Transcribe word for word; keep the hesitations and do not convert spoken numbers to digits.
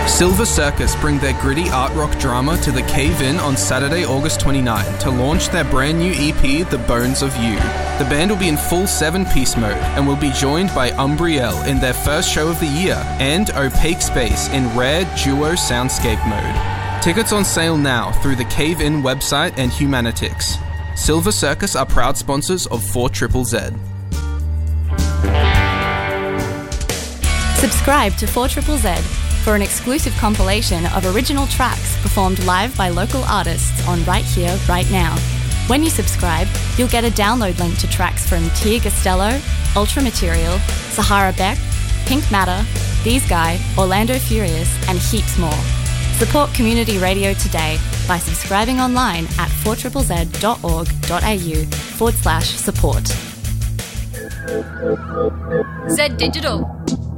Silver Circus bring their gritty art rock drama to the Cave In on Saturday, August twenty-ninth to launch their brand new E P, The Bones of You. The band will be in full seven-piece mode and will be joined by Umbriel in their first show of the year and Opaque Space in rare duo soundscape mode. Tickets on sale now through the Cave In website and Humanitix. Silver Circus are proud sponsors of four triple Z. Subscribe to four triple Z for an exclusive compilation of original tracks performed live by local artists on Right Here, Right Now. When you subscribe, you'll get a download link to tracks from Tia Costello, Ultra Material, Sahara Beck, Pink Matter, These Guy, Orlando Furious, and heaps more. Support community radio today by subscribing online at four triple z dot org dot a u forward slash support. Z Digital.